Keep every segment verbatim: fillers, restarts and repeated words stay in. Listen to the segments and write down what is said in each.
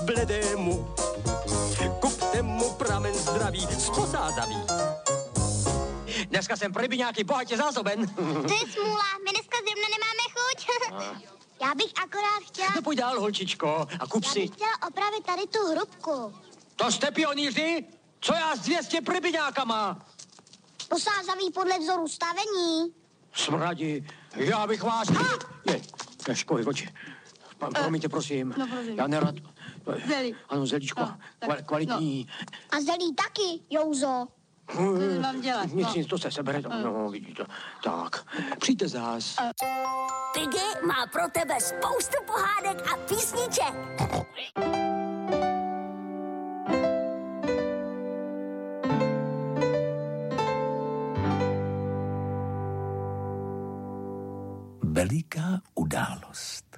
bledému. Kupte mu pramen zdraví, sposázaví. Dneska jsem pro rybiňáky bohatě zásoben. To je smůla, my dneska zrovna nemáme chuť. Já bych akorát chtěla... No pojď dál, holčičko, a kup si. Já bych chtěla opravit tady tu hrubku. To jste pionýři? Co já s dvě stě rybiňákama? Posázaví podle vzoru stavení. Smradi, já bych vás... Je, kaškovi oči. Promiňte, prosím. No, prosím. Já nerad... Zelí. Ano, zelíčko, No, Kval, kvalitní. No. A zelí taky, Jouzo. Co mám dělat? Nic, No. nic, to se sebere. No, vidíte. Tak, přijďte zás. Piggy má pro tebe spoustu pohádek a písniček. Veliká událost.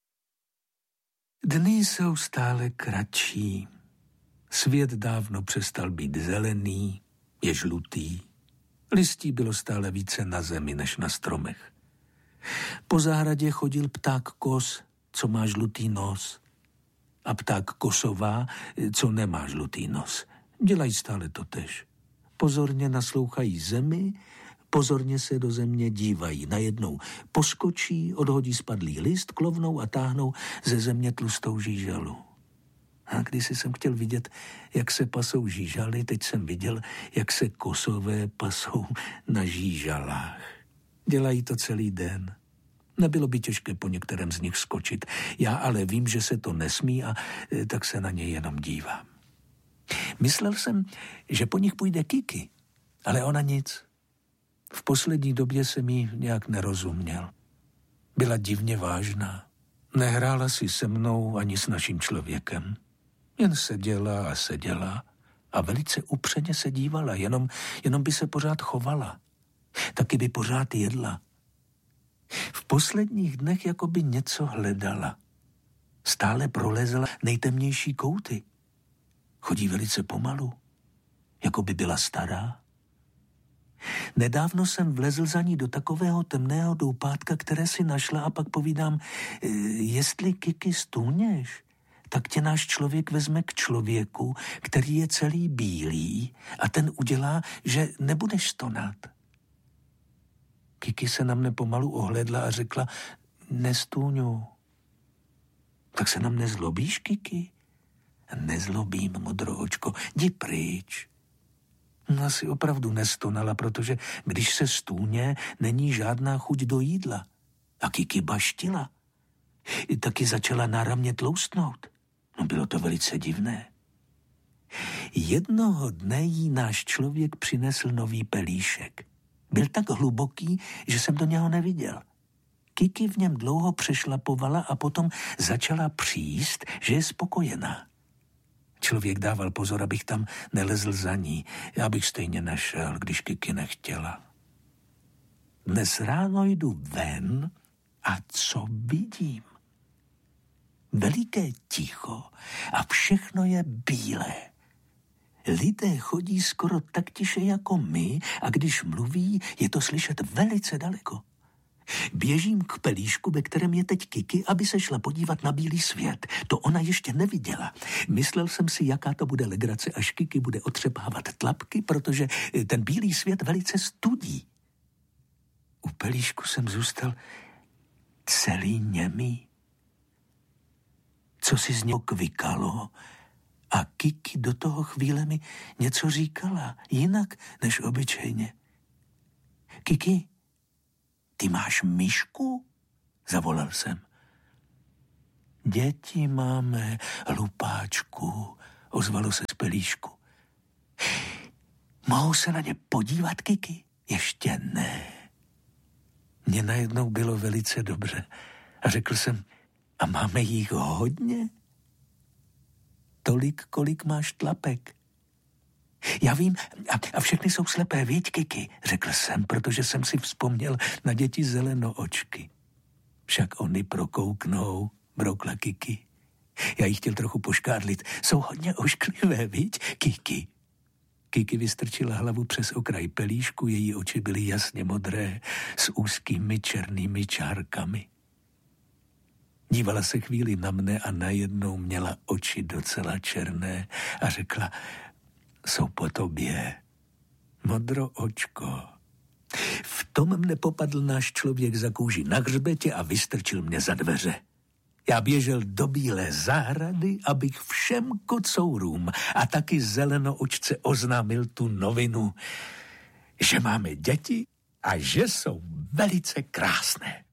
Dny jsou stále kratší. Svět dávno přestal být zelený, je žlutý. Listí bylo stále více na zemi než na stromech. Po zahradě chodil pták kos, co má žlutý nos. A pták kosová, co nemá žlutý nos. Dělají stále totéž. Pozorně naslouchají zemi, pozorně se do země dívají. Najednou poskočí, odhodí spadlý list, klovnou a táhnou ze země tlustou žížalu. A když jsem chtěl vidět, jak se pasou žížaly, teď jsem viděl, jak se kosové pasou na žížalách. Dělají to celý den. Nebylo by těžké po některém z nich skočit. Já ale vím, že se to nesmí a tak se na ně jenom dívám. Myslel jsem, že po nich půjde Kiki, ale ona nic. V poslední době jsem jí nějak nerozuměl. Byla divně vážná. Nehrála si se mnou ani s naším člověkem. Jen seděla a seděla a velice upřeně se dívala, jenom, jenom by se pořád chovala. Taky by pořád jedla. V posledních dnech jako by něco hledala. Stále prolezla nejtemnější kouty. Chodí velice pomalu, jako by byla stará. Nedávno jsem vlezl za ní do takového temného doupátka, které si našla a pak povídám, jestli Kiki stůněš, tak tě náš člověk vezme k člověku, který je celý bílý a ten udělá, že nebudeš stonat. Kiki se na mne pomalu ohlédla a řekla, nestůňu. Tak se nám nezlobíš, Kiki? Nezlobím, modroočko, jdi pryč. No, asi opravdu nestonala, protože když se stůně, není žádná chuť do jídla. A Kiki baštila. I taky začala náramně tloustnout. No, bylo to velice divné. Jednoho dne jí náš člověk přinesl nový pelíšek. Byl tak hluboký, že jsem do něho neviděl. Kiki v něm dlouho přešlapovala a potom začala příst, že je spokojená. Člověk dával pozor, abych tam nelezl za ní. Já bych stejně nešel, když Kiki nechtěla. Dnes ráno jdu ven a co vidím? Veliké ticho a všechno je bílé. Lidé chodí skoro tak tiše jako my a když mluví, je to slyšet velice daleko. Běžím k pelíšku, ve kterém je teď Kiki, aby se šla podívat na bílý svět. To ona ještě neviděla. Myslel jsem si, jaká to bude legrace, až Kiki bude otřepávat tlapky, protože ten bílý svět velice studí. U pelíšku jsem zůstal celý němý. Co si z něho kvykalo a Kiki do toho chvíle mi něco říkala, jinak než obyčejně. Kiki, ty máš myšku? Zavolal jsem. Děti máme, hlupáčku, ozvalo se z pelíšku. Mohou se na ně podívat, Kiki? Ještě ne. Mně najednou bylo velice dobře a řekl jsem, a máme jich hodně? Tolik, kolik máš tlapek. Já vím, a, a všechny jsou slepé, viď, Kiki, řekl jsem, protože jsem si vzpomněl na děti zelenoočky. Však oni prokouknou, broukla Kiki. Já jí chtěl trochu poškádlit. Jsou hodně ošklivé, viď, Kiki. Kiki vystrčila hlavu přes okraj pelíšku, její oči byly jasně modré, s úzkými černými čárkami. Dívala se chvíli na mne a najednou měla oči docela černé a řekla, jsou po tobě, modro očko. V tom mne popadl náš člověk za kůži na hřbetě a vystrčil mě za dveře. Já běžel do Bílé zahrady, abych všem kocourům a taky zelenoočce oznámil tu novinu, že máme děti a že jsou velice krásné.